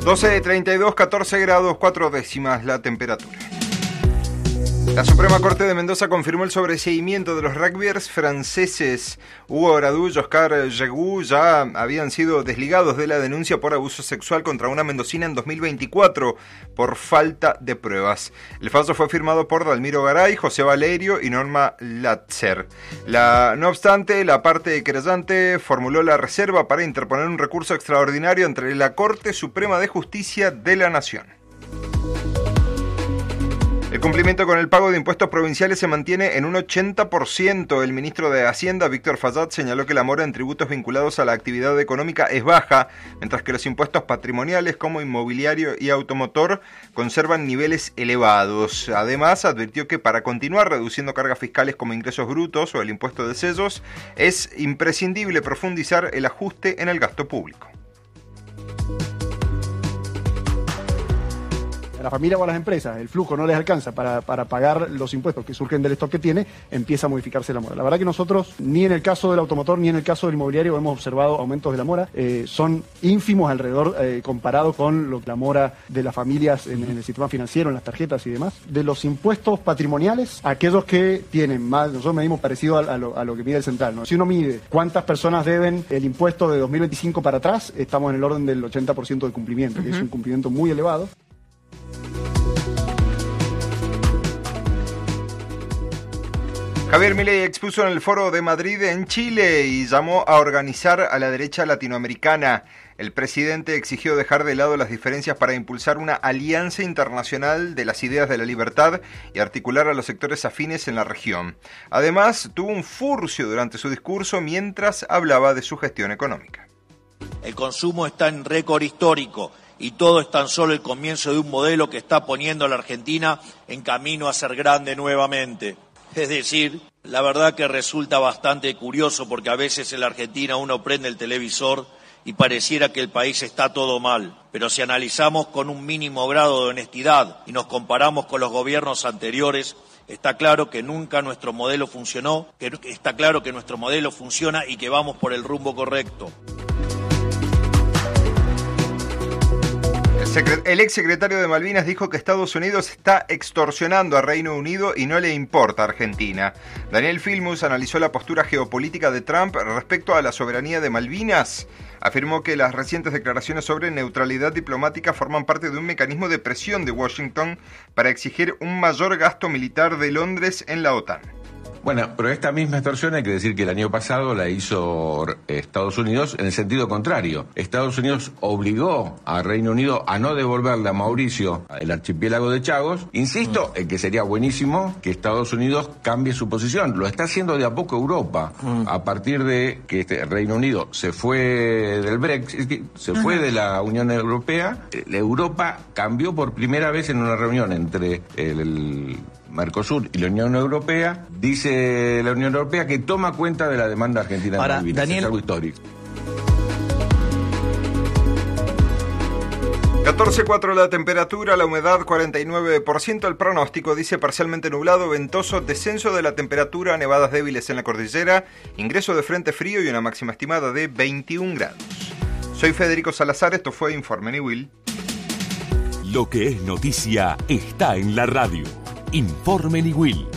12:32, 14 grados 4 décimas la temperatura. La Suprema Corte de Mendoza confirmó el sobreseimiento de los rugbyers franceses. Hugo Gradú y Oscar Yegú ya habían sido desligados de la denuncia por abuso sexual contra una mendocina en 2024 por falta de pruebas. El fallo fue firmado por Dalmiro Garay, José Valerio y Norma Latzer. No obstante, la parte querellante formuló la reserva para interponer un recurso extraordinario ante la Corte Suprema de Justicia de la Nación. El cumplimiento con el pago de impuestos provinciales se mantiene en un 80%. El ministro de Hacienda, Víctor Fayad, señaló que la mora en tributos vinculados a la actividad económica es baja, mientras que los impuestos patrimoniales como inmobiliario y automotor conservan niveles elevados. Además, advirtió que para continuar reduciendo cargas fiscales como ingresos brutos o el impuesto de sellos, es imprescindible profundizar el ajuste en el gasto público. A la familia o a las empresas el flujo no les alcanza para pagar los impuestos que surgen del stock que tiene, empieza a modificarse la mora. La verdad que nosotros, ni en el caso del automotor ni en el caso del inmobiliario, hemos observado aumentos de la mora. Son ínfimos alrededor, comparado con la mora de las familias en el sistema financiero, en las tarjetas y demás. De los impuestos patrimoniales, aquellos que tienen más, nosotros medimos parecido a lo que mide el central, ¿no? Si uno mide cuántas personas deben el impuesto de 2025 para atrás, estamos en el orden del 80% de cumplimiento, que es un cumplimiento muy elevado. Javier Milei expuso en el Foro de Madrid en Chile y llamó a organizar a la derecha latinoamericana. El presidente exigió dejar de lado las diferencias para impulsar una alianza internacional de las ideas de la libertad y articular a los sectores afines en la región. Además, tuvo un furcio durante su discurso mientras hablaba de su gestión económica. El consumo está en récord histórico y todo es tan solo el comienzo de un modelo que está poniendo a la Argentina en camino a ser grande nuevamente. Es decir, la verdad que resulta bastante curioso porque a veces en la Argentina uno prende el televisor y pareciera que el país está todo mal. Pero si analizamos con un mínimo grado de honestidad y nos comparamos con los gobiernos anteriores, está claro que nunca nuestro modelo funcionó, está claro que nuestro modelo funciona y que vamos por el rumbo correcto. El exsecretario de Malvinas dijo que Estados Unidos está extorsionando a Reino Unido y no le importa a Argentina. Daniel Filmus analizó la postura geopolítica de Trump respecto a la soberanía de Malvinas. Afirmó que las recientes declaraciones sobre neutralidad diplomática forman parte de un mecanismo de presión de Washington para exigir un mayor gasto militar de Londres en la OTAN. Bueno, pero esta misma extorsión hay que decir que el año pasado la hizo Estados Unidos en el sentido contrario. Estados Unidos obligó a Reino Unido a no devolverle a Mauricio el archipiélago de Chagos. Insisto en que sería buenísimo que Estados Unidos cambie su posición. Lo está haciendo de a poco Europa. A partir de que Reino Unido se fue del Brexit, se fue de la Unión Europea, Europa cambió por primera vez en una reunión entre el Mercosur y la Unión Europea. Dice la Unión Europea que toma cuenta de la demanda argentina de Malvinas. Daniel, es algo histórico. 14.4 la temperatura, la humedad 49%, el pronóstico dice parcialmente nublado, ventoso, descenso de la temperatura, nevadas débiles en la cordillera, ingreso de frente frío y una máxima estimada de 21 grados. Soy Federico Salazar, esto fue Informe Niwil. Lo que es noticia está en la radio. Informe Niwil.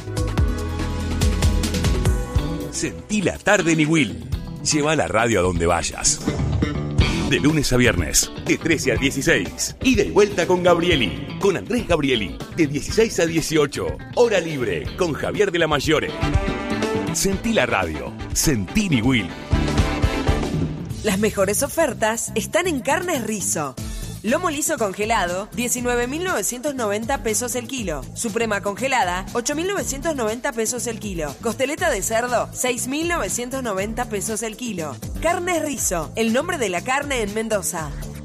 Sentí la tarde Niwil. Lleva la radio a donde vayas. De lunes a viernes, de 13 a 16. Ida y vuelta con Gabrieli. Con Andrés Gabrieli. De 16 a 18. Hora libre con Javier de la Mayore. Sentí la radio. Sentí Niwil. Las mejores ofertas están en Carnes Rizo. Lomo liso congelado, 19.990 pesos el kilo. Suprema congelada, 8.990 pesos el kilo. Costeleta de cerdo, 6.990 pesos el kilo. Carnes Rizo, el nombre de la carne en Mendoza.